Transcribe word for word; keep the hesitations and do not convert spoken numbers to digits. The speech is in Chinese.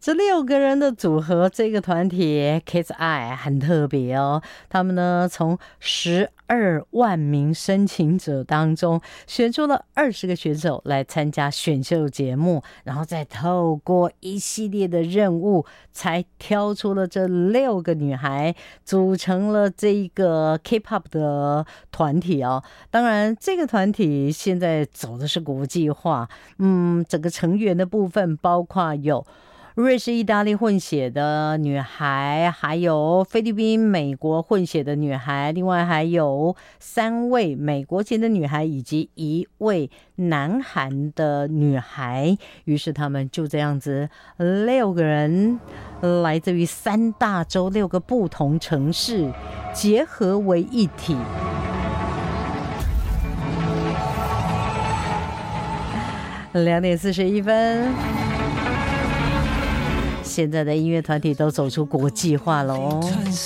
这六个人的组合，这个团体 Kids Eye 很特别哦。他们呢，从十二万名申请者当中选出了二十个选手来参加选秀节目，然后再透过一系列的任务，才挑出了这六个女孩，组成了这一个 K-pop 的团体哦。当然，这个团体现在走的是国际化，嗯，整个成员的部分包括有瑞士、意大利混血的女孩，还有菲律宾、美国混血的女孩，另外还有三位美国籍的女孩以及一位南韩的女孩。于是他们就这样子，六个人来自于三大洲六个不同城市，结合为一体。两点四十一分。现在的音乐团体都走出国际化了哦。